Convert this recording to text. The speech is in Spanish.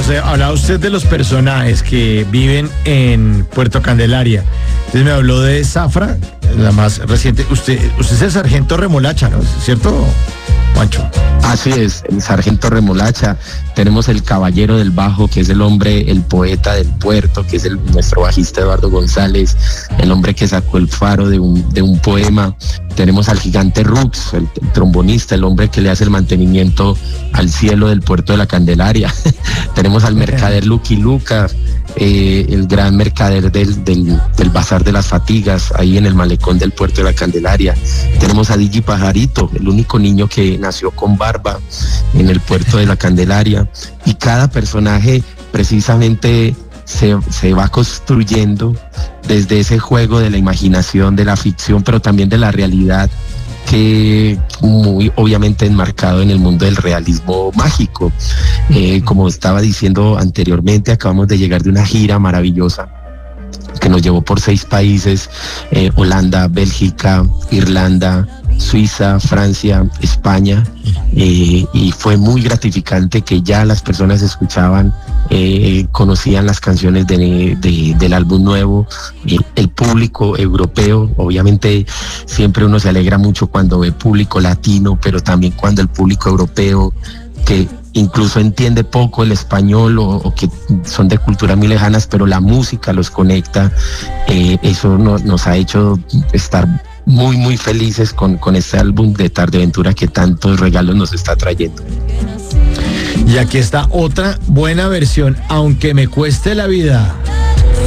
nos hablaba usted de los personajes que viven en Puerto Candelaria. Entonces me habló de Zafra, la más reciente. Usted es el sargento Remolacha, ¿no? ¿Cierto, Juancho? Así es, el sargento Remolacha. Tenemos el caballero del bajo, que es el hombre, el poeta del puerto, que es nuestro bajista Eduardo González, el hombre que sacó el faro de un poema. Tenemos al gigante Rux, el trombonista, el hombre que le hace el mantenimiento al cielo del puerto de la Candelaria. Tenemos al mercader Lucky Luca, el gran mercader del Bazar de las Fatigas, ahí en el malecón del puerto de la Candelaria. Tenemos a Digi Pajarito, el único niño que nació con barba en el puerto de la Candelaria. Y cada personaje precisamente se va construyendo desde ese juego de la imaginación, de la ficción, pero también de la realidad, que muy obviamente enmarcado en el mundo del realismo mágico. Como estaba diciendo anteriormente, acabamos de llegar de una gira maravillosa que nos llevó por 6 países, Holanda, Bélgica, Irlanda, Suiza, Francia, España, y fue muy gratificante que ya las personas escuchaban, conocían las canciones del álbum nuevo. El público europeo, obviamente siempre uno se alegra mucho cuando ve público latino, pero también cuando el público europeo, que incluso entiende poco el español o que son de culturas muy lejanas, pero la música los conecta. Eso nos ha hecho estar muy, muy felices con este álbum de Tardeventura que tantos regalos nos está trayendo. Y aquí está otra buena versión, Aunque me cueste la vida.